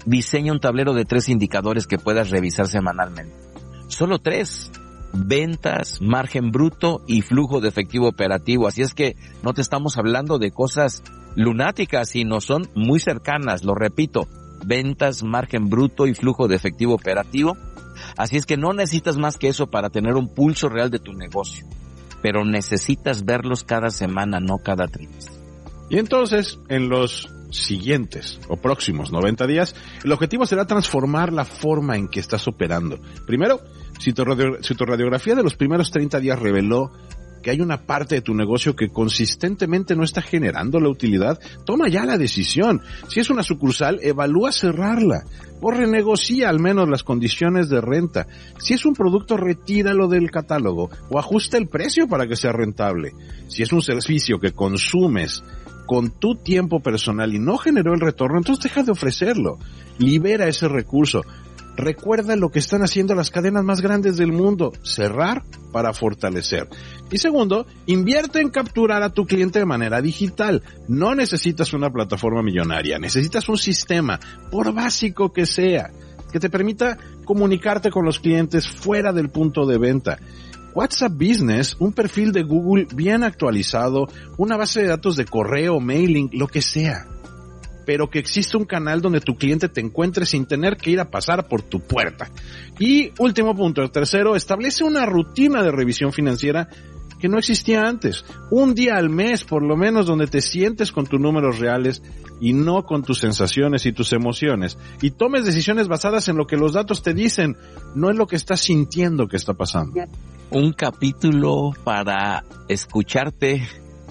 Diseña un tablero de 3 indicadores que puedas revisar semanalmente. Solo 3. Ventas, margen bruto y flujo de efectivo operativo. Así es que no te estamos hablando de cosas lunáticas, sino son muy cercanas, lo repito. Ventas, margen bruto y flujo de efectivo operativo. Así es que no necesitas más que eso para tener un pulso real de tu negocio. Pero necesitas verlos cada semana, no cada trimestre. Y entonces, en los siguientes o próximos 90 días, el objetivo será transformar la forma en que estás operando. Primero, si tu radiografía de los primeros 30 días reveló que hay una parte de tu negocio que consistentemente no está generando la utilidad, toma ya la decisión. Si es una sucursal, evalúa cerrarla o renegocia al menos las condiciones de renta. Si es un producto, retíralo del catálogo o ajusta el precio para que sea rentable. Si es un servicio que consumes con tu tiempo personal y no generó el retorno, entonces deja de ofrecerlo. Libera ese recurso. Recuerda lo que están haciendo las cadenas más grandes del mundo, cerrar para fortalecer. Y segundo, invierte en capturar a tu cliente de manera digital. No necesitas una plataforma millonaria, necesitas un sistema, por básico que sea, que te permita comunicarte con los clientes fuera del punto de venta. WhatsApp Business, un perfil de Google bien actualizado, una base de datos de correo, mailing, lo que sea. Pero que exista un canal donde tu cliente te encuentre sin tener que ir a pasar por tu puerta. Y último punto, el tercero, establece una rutina de revisión financiera que no existía antes. Un día al mes, por lo menos, donde te sientes con tus números reales y no con tus sensaciones y tus emociones. Y tomes decisiones basadas en lo que los datos te dicen, no en lo que estás sintiendo que está pasando. Un capítulo para escucharte,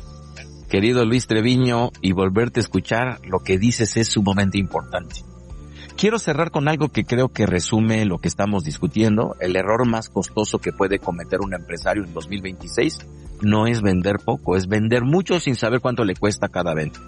querido Luis Treviño, y volverte a escuchar. Lo que dices es sumamente importante. Quiero cerrar con algo que creo que resume lo que estamos discutiendo. El error más costoso que puede cometer un empresario en 2026 no es vender poco, es vender mucho sin saber cuánto le cuesta cada venta.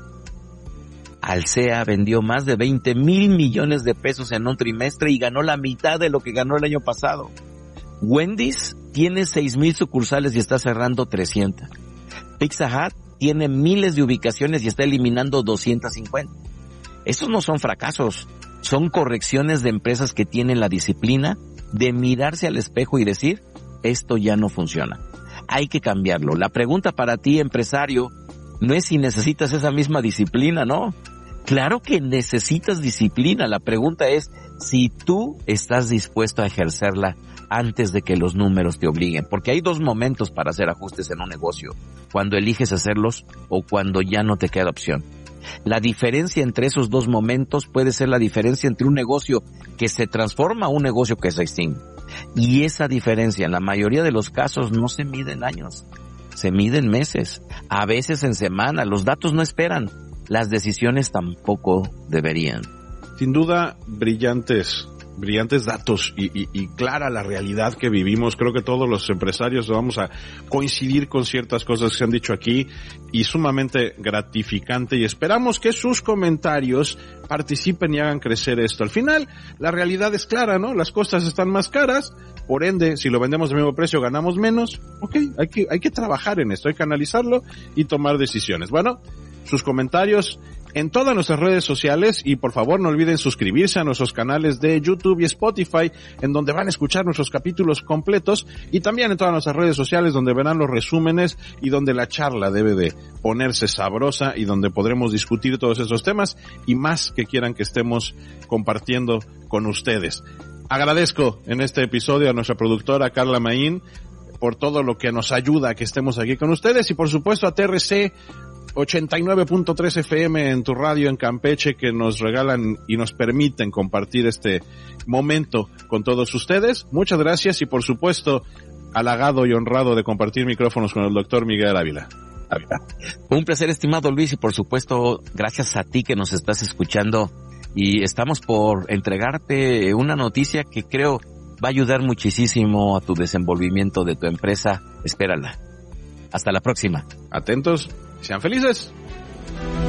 Alsea vendió más de 20,000 millones de pesos en un trimestre y ganó la mitad de lo que ganó el año pasado. Wendy's tiene 6,000 sucursales y está cerrando 300. Pizza Hut tiene miles de ubicaciones y está eliminando 250. Estos no son fracasos, son correcciones de empresas que tienen la disciplina de mirarse al espejo y decir, esto ya no funciona. Hay que cambiarlo. La pregunta para ti, empresario, no es si necesitas esa misma disciplina, ¿no? Claro que necesitas disciplina. La pregunta es si tú estás dispuesto a ejercerla antes de que los números te obliguen. Porque hay 2 momentos para hacer ajustes en un negocio. Cuando eliges hacerlos o cuando ya no te queda opción. La diferencia entre esos 2 momentos puede ser la diferencia entre un negocio que se transforma a un negocio que se extingue. Y esa diferencia en la mayoría de los casos no se mide en años, se mide en meses, a veces en semanas. Los datos no esperan, las decisiones tampoco deberían. Sin duda, brillantes datos y clara la realidad que vivimos. Creo que todos los empresarios vamos a coincidir con ciertas cosas que se han dicho aquí y sumamente gratificante, y esperamos que sus comentarios participen y hagan crecer esto. Al final, la realidad es clara, ¿no? Las cosas están más caras, por ende, si lo vendemos al mismo precio ganamos menos. Ok, hay que trabajar en esto, hay que analizarlo y tomar decisiones. Bueno, sus comentarios en todas nuestras redes sociales, y por favor no olviden suscribirse a nuestros canales de YouTube y Spotify, en donde van a escuchar nuestros capítulos completos, y también en todas nuestras redes sociales donde verán los resúmenes y donde la charla debe de ponerse sabrosa y donde podremos discutir todos esos temas y más que quieran que estemos compartiendo con ustedes. Agradezco en este episodio a nuestra productora Carla Maín por todo lo que nos ayuda a que estemos aquí con ustedes, y por supuesto a TRC 89.3 FM en tu radio en Campeche, que nos regalan y nos permiten compartir este momento con todos ustedes. Muchas gracias, y por supuesto halagado y honrado de compartir micrófonos con el doctor Miguel Ávila. Un placer, estimado Luis, y por supuesto gracias a ti que nos estás escuchando, y estamos por entregarte una noticia que creo va a ayudar muchísimo a tu desenvolvimiento de tu empresa. Espérala. Hasta la próxima. Atentos. Sean felices.